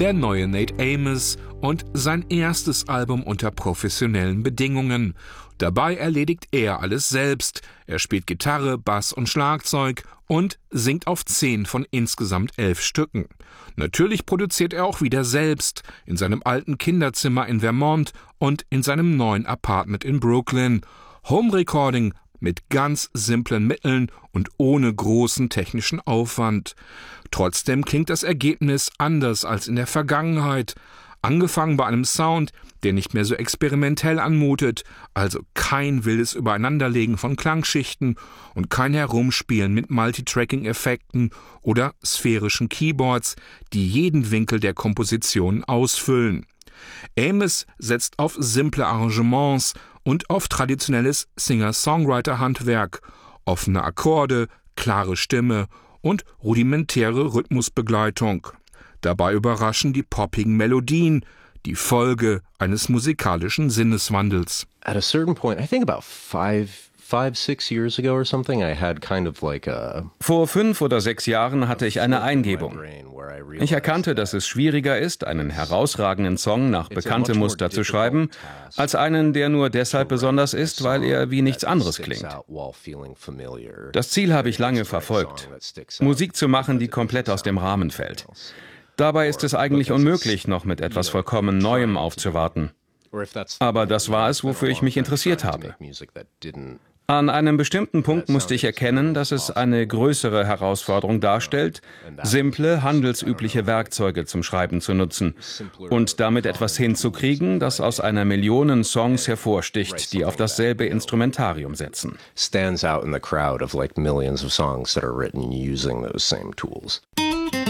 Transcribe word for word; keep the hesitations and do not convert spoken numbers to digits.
der neue Nate Amos und sein erstes Album unter professionellen Bedingungen. Dabei erledigt er alles selbst. Er spielt Gitarre, Bass und Schlagzeug und singt auf zehn von insgesamt elf Stücken. Natürlich produziert er auch wieder selbst, in seinem alten Kinderzimmer in Vermont und in seinem neuen Apartment in Brooklyn. Home Recording mit ganz simplen Mitteln und ohne großen technischen Aufwand. Trotzdem klingt das Ergebnis anders als in der Vergangenheit. Angefangen bei einem Sound, der nicht mehr so experimentell anmutet, also kein wildes Übereinanderlegen von Klangschichten und kein Herumspielen mit Multitracking-Effekten oder sphärischen Keyboards, die jeden Winkel der Komposition ausfüllen. Amos setzt auf simple Arrangements und auf traditionelles Singer-Songwriter-Handwerk, offene Akkorde, klare Stimme und rudimentäre Rhythmusbegleitung. Dabei überraschen die poppigen Melodien, die Folge eines musikalischen Sinneswandels. At a certain point, I think about five, five, six years ago or something, I had kind of like a Vor fünf oder sechs Jahren hatte ich eine Eingebung. Ich erkannte, dass es schwieriger ist, einen herausragenden Song nach bekanntem Muster zu schreiben, als einen, der nur deshalb besonders ist, weil er wie nichts anderes klingt. Das Ziel habe ich lange verfolgt, Musik zu machen, die komplett aus dem Rahmen fällt. Dabei ist es eigentlich unmöglich, noch mit etwas vollkommen Neuem aufzuwarten. Aber das war es, wofür ich mich interessiert habe. An einem bestimmten Punkt musste ich erkennen, dass es eine größere Herausforderung darstellt, simple, handelsübliche Werkzeuge zum Schreiben zu nutzen und damit etwas hinzukriegen, das aus einer Million Songs hervorsticht, die auf dasselbe Instrumentarium setzen. stands out in the crowd of like millions of songs that are written using those same tools.